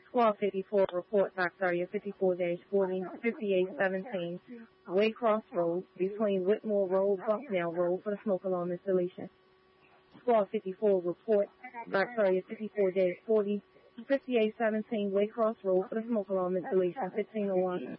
Squad 54 report back area 54-40, 5817, Waycross Road, between Whitmore Road, Bucknell Road for the smoke alarm installation. Squad 54 report back area 54-40, 5817, Waycross Road for the smoke alarm installation, 1501.